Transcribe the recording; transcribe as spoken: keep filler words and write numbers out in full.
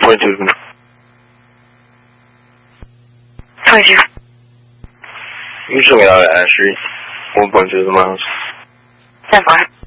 point two. twenty-two. You should get out of Ashley. one point two miles. ten four.